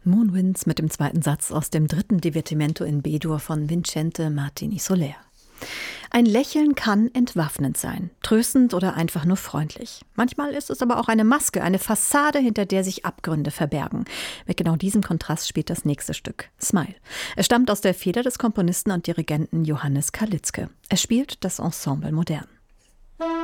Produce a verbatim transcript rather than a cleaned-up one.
Moonwinds mit dem zweiten Satz aus dem dritten Divertimento in B-Dur von Vincente Martini Soler. Ein Lächeln kann entwaffnend sein, tröstend oder einfach nur freundlich. Manchmal ist es aber auch eine Maske, eine Fassade, hinter der sich Abgründe verbergen. Mit genau diesem Kontrast spielt das nächste Stück, Smile. Es stammt aus der Feder des Komponisten und Dirigenten Johannes Kalitzke. Es spielt das Ensemble Modern.